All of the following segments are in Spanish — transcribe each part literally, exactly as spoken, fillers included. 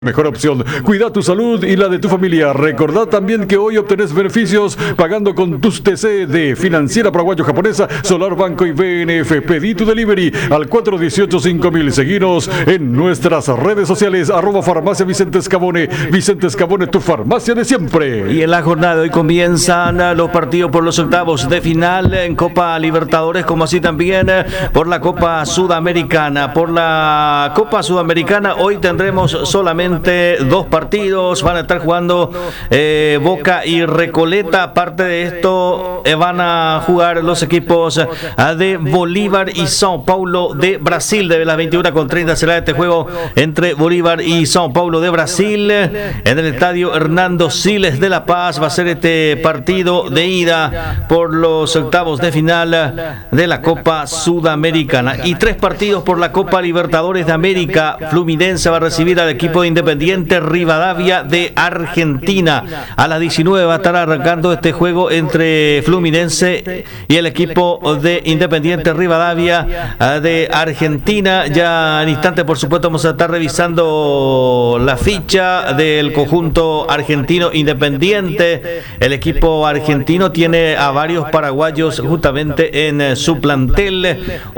Mejor opción. Cuida tu salud y la de tu familia. Recordad también que hoy obtenés beneficios pagando con tus T C de Financiera Paraguayo-Japonesa, Solar Banco y B N F. Pedí tu delivery al cuatro uno ocho cinco mil. Seguinos en nuestras redes sociales, arroba farmacia Vicente Escabone. Vicente Escabone, tu farmacia de siempre. Y en la jornada de hoy comienzan los partidos por los octavos de final en Copa Libertadores, como así también por la Copa Sudamericana. Por la Copa Sudamericana hoy tendremos solamente dos partidos, van a estar jugando eh, Boca y Recoleta. Aparte de esto eh, van a jugar los equipos eh, de Bolívar y São Paulo de Brasil. De las veintiuna con treinta será este juego entre Bolívar y São Paulo de Brasil en el estadio Hernando Siles de La Paz. Va a ser este partido de ida por los octavos de final de la Copa Sudamericana, y tres partidos por la Copa Libertadores de América. Fluminense va a recibir al equipo de Independiente Rivadavia de Argentina. A las diecinueve va a estar arrancando este juego entre Fluminense y el equipo de Independiente Rivadavia de Argentina. Ya en instante, por supuesto, vamos a estar revisando la ficha del conjunto argentino Independiente. El equipo argentino tiene a varios paraguayos justamente en su plantel.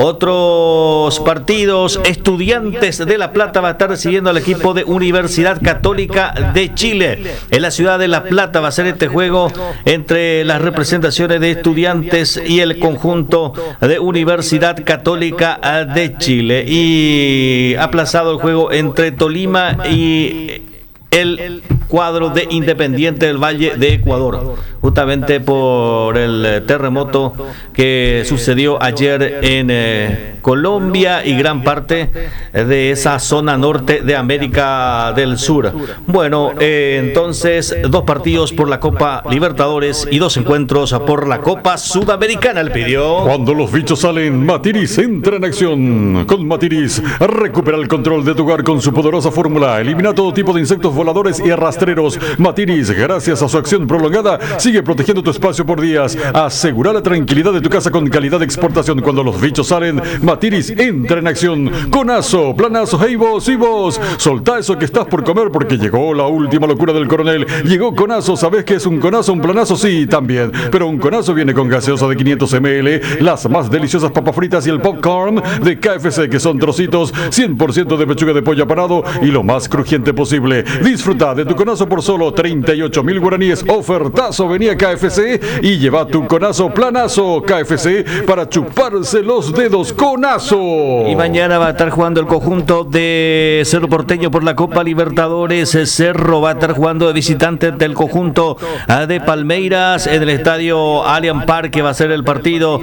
Otros partidos: Estudiantes de La Plata va a estar recibiendo al equipo de Universidad Católica de Chile. En la ciudad de La Plata va a ser este juego entre las representaciones de Estudiantes y el conjunto de Universidad Católica de Chile. Y aplazado el juego entre Tolima y el cuadro de Independiente del Valle de Ecuador, justamente por el terremoto que sucedió ayer en eh, Colombia y gran parte de esa zona norte de América del Sur. Bueno, eh, entonces dos partidos por la Copa Libertadores y dos encuentros por la Copa Sudamericana. El pidió. Cuando los bichos salen, Matiris entra en acción. Con Matiris, recupera el control de tu hogar con su poderosa fórmula. Elimina todo tipo de insectos voladores y arrastreros. Matiris, gracias a su acción prolongada, sigue protegiendo tu espacio por días. Asegura la tranquilidad de tu casa con calidad de exportación. Cuando los bichos salen, Matiris entra en acción. Conazo, planazo, hey vos y vos. Soltá eso que estás por comer porque llegó la última locura del coronel. Llegó Conazo. ¿Sabes qué es un conazo? Un planazo, sí, también. Pero un conazo viene con gaseosa de quinientos mililitros, las más deliciosas papas fritas y el popcorn de K F C, que son trocitos cien por ciento de pechuga de pollo apanado y lo más crujiente posible. Disfruta de tu conazo por solo treinta y ocho mil guaraníes. Ofertazo, venía K F C y lleva tu conazo planazo. K F C para chuparse los dedos. Conazo. Y mañana va a estar jugando el conjunto de Cerro Porteño por la Copa Libertadores. Cerro va a estar jugando de visitante del conjunto de Palmeiras en el estadio Allianz Parque. Va a ser el partido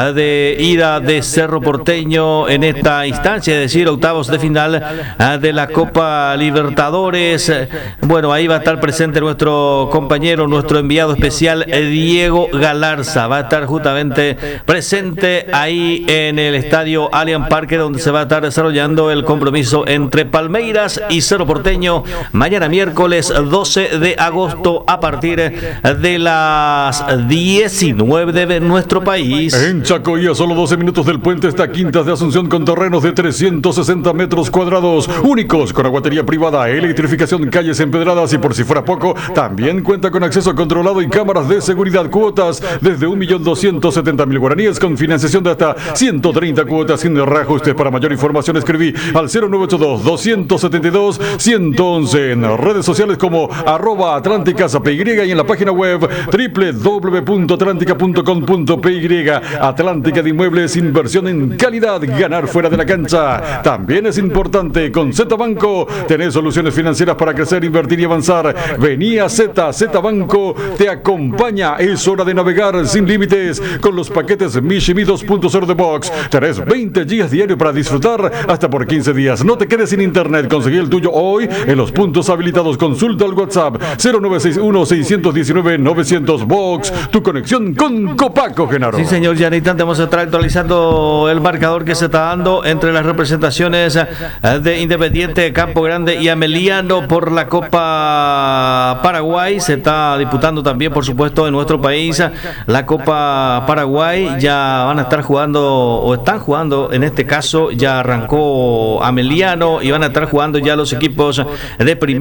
de ida de Cerro Porteño en esta instancia, es decir, octavos de final de la Copa Libertadores. Bueno, ahí va a estar presente nuestro compañero, nuestro enviado especial Diego Galarza. Va a estar justamente presente ahí en el estadio Allianz Parque, donde se va a estar desarrollando el compromiso entre Palmeiras y Cerro Porteño mañana miércoles doce de agosto a partir de las diecinueve de nuestro país. En Chacoí, a solo doce minutos del puente, está Quintas de Asunción, con terrenos de trescientos sesenta metros cuadrados únicos, con aguatería privada, electrificación, calles empedradas y, por si fuera poco, también cuenta con acceso controlado y cámaras de seguridad. Cuotas desde un millón doscientos setenta mil guaraníes con financiación de hasta ciento treinta cuotas sin reajustes. Para mayor información escribí al cero nueve ocho dos, dos siete dos, uno uno uno. En redes sociales como arroba atlánticas P Y y en la página web doble u doble u doble u punto atlántica punto com punto P Y. Atlántica de Inmuebles, inversión en calidad, ganar fuera de la cancha. También es importante, con Z Banco tenés soluciones financieras para crecer, invertir y avanzar. Vení a Z, Z Banco te acompaña. Es hora de navegar sin límites con los paquetes Mishimi dos punto cero de Box. Tenés veinte gigas diarios para disfrutar hasta por quince días. No te quedes sin internet. Conseguí el tuyo hoy en los puntos habilitados. Consulta al WhatsApp cero nueve seis uno, seis uno nueve, nueve cero cero Box. Tu conexión con Copaco, Genaro. Sí, señor, ya en instante vamos a estar actualizando el marcador que se está dando entre las representaciones de Independiente, Campo Grande y Ameliano por la Copa Copa Paraguay se está disputando también, por supuesto, en nuestro país. La Copa Paraguay ya van a estar jugando, o están jugando, en este caso ya arrancó Ameliano y van a estar jugando ya los equipos de primera